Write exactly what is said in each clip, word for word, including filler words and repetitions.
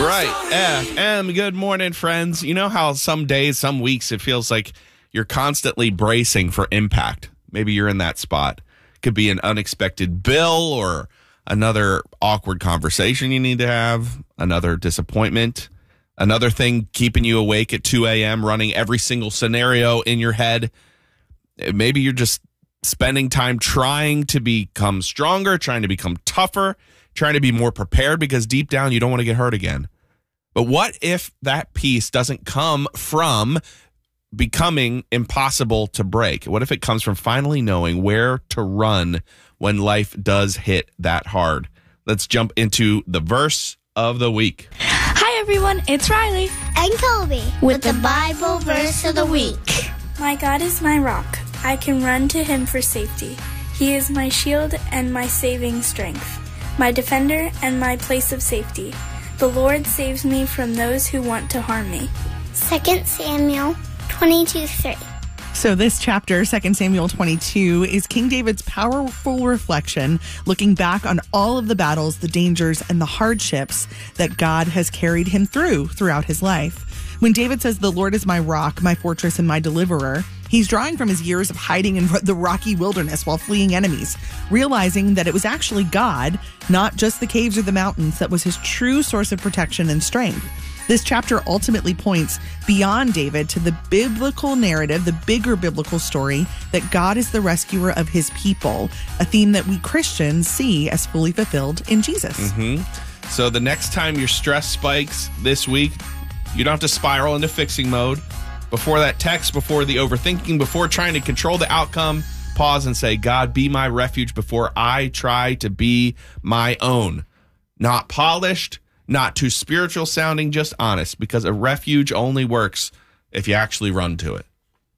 Bright F M. Good morning, friends. You know how some days, some weeks, it feels like you're constantly bracing for impact. Maybe you're in that spot. Could be an unexpected bill or another awkward conversation you need to have, another disappointment, another thing keeping you awake at two a.m., running every single scenario in your head. Maybe you're just spending time trying to become stronger, trying to become tougher, trying to be more prepared because deep down you don't want to get hurt again. But what if that peace doesn't come from becoming impossible to break? What if it comes from finally knowing where to run when life does hit that hard? Let's jump into the verse of the week. Hi, everyone. It's Riley. And Colby with the Bible verse of the week. My God is my rock. I can run to him for safety. He is my shield and my saving strength, my defender and my place of safety. The Lord saves me from those who want to harm me. Second Samuel twenty-two three. So this chapter, Second Samuel twenty-two, is King David's powerful reflection, looking back on all of the battles, the dangers, and the hardships that God has carried him through throughout his life. When David says, "The Lord is my rock, my fortress, and my deliverer," he's drawing from his years of hiding in the rocky wilderness while fleeing enemies, realizing that it was actually God, not just the caves or the mountains, that was his true source of protection and strength. This chapter ultimately points beyond David to the biblical narrative, the bigger biblical story, that God is the rescuer of his people, a theme that we Christians see as fully fulfilled in Jesus. Mm-hmm. So the next time your stress spikes this week, you don't have to spiral into fixing mode. Before that text, before the overthinking, before trying to control the outcome, pause and say, God, be my refuge before I try to be my own. Not polished, not too spiritual sounding, just honest, because a refuge only works if you actually run to it.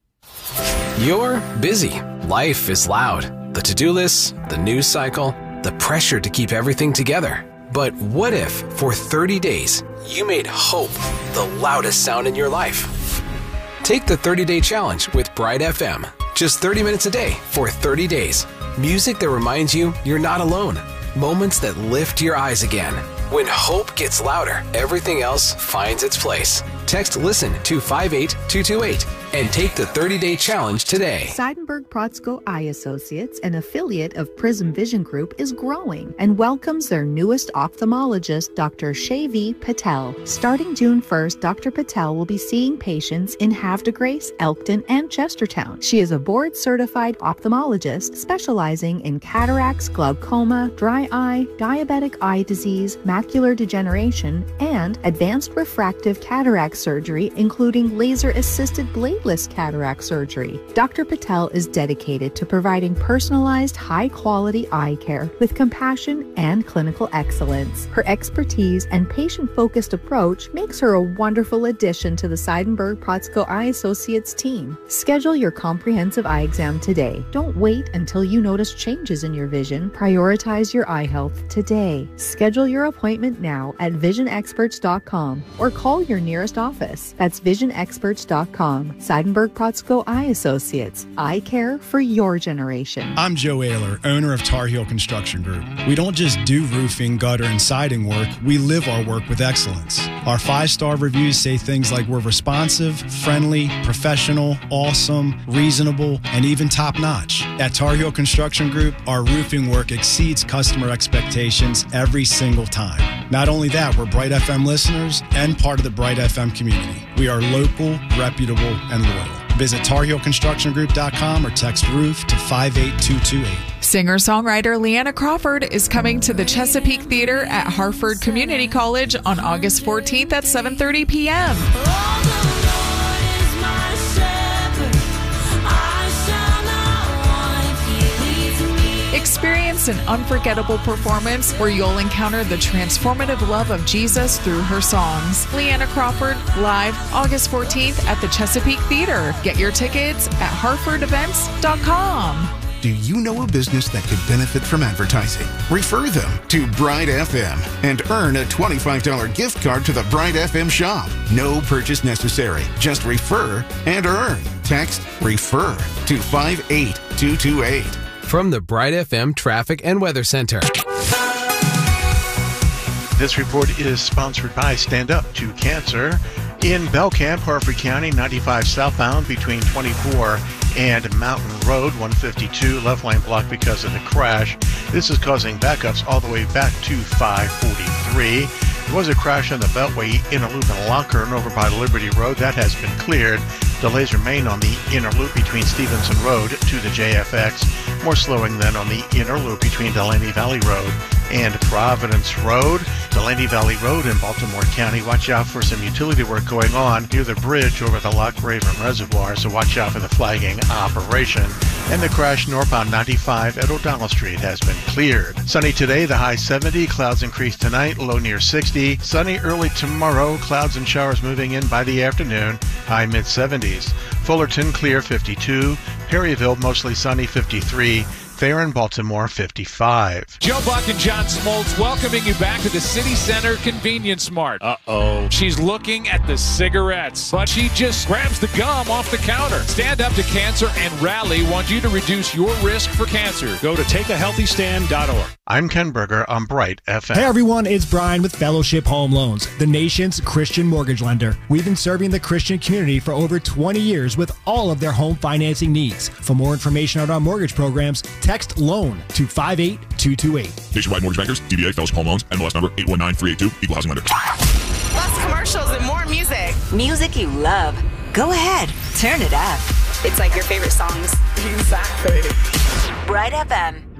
You're busy. Life is loud. The to-do lists, the news cycle, the pressure to keep everything together. But what if, for thirty days, you made hope the loudest sound in your life? Take the thirty-day challenge with Bright F M. Just thirty minutes a day for thirty days. Music that reminds you you're not alone. Moments that lift your eyes again. When hope gets louder, everything else finds its place. Text LISTEN to five eight two two eight and take the thirty-day challenge today. Seidenberg Protzko Eye Associates, an affiliate of Prism Vision Group, is growing and welcomes their newest ophthalmologist, Doctor Shavi Patel. Starting June first, Doctor Patel will be seeing patients in Havre de Grace, Elkton, and Chestertown. She is a board-certified ophthalmologist specializing in cataracts, glaucoma, dry eye, diabetic eye disease, macular degeneration, and advanced refractive cataract surgery, including laser-assisted bladeless cataract surgery. Doctor Patel is dedicated to providing personalized, high-quality eye care with compassion and clinical excellence. Her expertise and patient-focused approach makes her a wonderful addition to the Seidenberg Protzko Eye Associates team. Schedule your comprehensive eye exam today. Don't wait until you notice changes in your vision. Prioritize your eye health today. Schedule your appointment now at vision experts dot com or call your nearest office. That's vision experts dot com. Seidenberg Protzko Eye Associates. Eye care for your generation. I'm Joe Ayler, owner of Tar Heel Construction Group. We don't just do roofing, gutter, and siding work. We live our work with excellence. Our five-star reviews say things like we're responsive, friendly, professional, awesome, reasonable, and even top-notch. At Tar Heel Construction Group, our roofing work exceeds customer expectations every single time. Not only that, we're Bright F M listeners and part of the Bright F M community. We are local, reputable, and loyal. Visit tar heel construction group dot com or text roof to five eight two two eight. Singer-songwriter Leanna Crawford is coming to the Chesapeake Theater at Harford Community College on August fourteenth at seven thirty p.m. Experience an unforgettable performance where you'll encounter the transformative love of Jesus through her songs. Leanna Crawford, live August fourteenth at the Chesapeake Theater. Get your tickets at harford events dot com. Do you know a business that could benefit from advertising? Refer them to Bright F M and earn a twenty-five dollars gift card to the Bright F M shop. No purchase necessary. Just refer and earn. Text REFER to five eight two two eight. From the Bright F M Traffic and Weather Center. This report is sponsored by Stand Up to Cancer. In Belcamp, Harford County, ninety-five southbound between twenty-four and Mountain Road, one fifty-two, left lane blocked because of the crash. This is causing backups all the way back to five forty-three. There was a crash on the Beltway inner loop in Lockern over by Liberty Road. That has been cleared. Delays remain on the inner loop between Stevenson Road to the J F X. More slowing than on the inner loop between Delaney Valley Road and Providence Road. Delaney Valley Road in Baltimore County. Watch out for some utility work going on near the bridge over the Loch Raven Reservoir, so watch out for the flagging operation. And the crash northbound ninety-five at O'Donnell Street has been cleared. Sunny today, the high seventy. Clouds increase tonight, low near sixty. Sunny early tomorrow. Clouds and showers moving in by the afternoon, high mid seventies. Fullerton clear fifty-two. Perryville mostly sunny fifty-three. Farron, Baltimore, fifty-five. Joe Buck and John Smoltz welcoming you back to the City Center Convenience Mart. Uh-oh. She's looking at the cigarettes, but she just grabs the gum off the counter. Stand Up to Cancer and Rally want you to reduce your risk for cancer. Go to take a healthy stand dot org. I'm Ken Berger on Bright F M. Hey everyone, it's Brian with Fellowship Home Loans, the nation's Christian mortgage lender. We've been serving the Christian community for over twenty years with all of their home financing needs. For more information on our mortgage programs, text LOAN to five eight two two eight. Nationwide Mortgage Bankers, D B A, Fellowship Home Loans, N M L S number eight one nine three eight two, Equal Housing Lender. Less commercials and more music. Music you love. Go ahead, turn it up. It's like your favorite songs. Exactly. Bright F M.